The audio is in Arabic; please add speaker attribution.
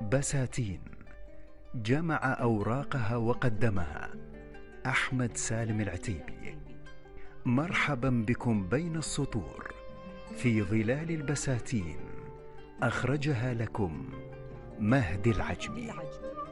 Speaker 1: بساتين جمع أوراقها وقدمها أحمد سالم العتيبي. مرحبا بكم بين السطور في ظلال البساتين. أخرجها لكم مهدي العجمي.